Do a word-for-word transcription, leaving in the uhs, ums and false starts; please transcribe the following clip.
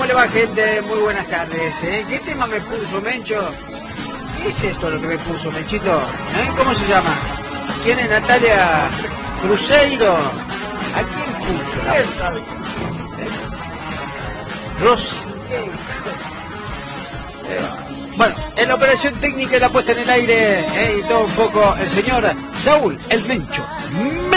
¿Cómo le va, gente? Muy buenas tardes. ¿eh? ¿Qué tema me puso, Mencho? ¿Qué es esto lo que me puso, Menchito? ¿Eh? ¿Cómo se llama? ¿Quién es Natalia Cruzeiro? ¿A quién puso? La... ¿Eh? Rosy. Eh, bueno, en la operación técnica y la puesta en el aire, eh, y todo un poco, el señor Saúl, el Mencho.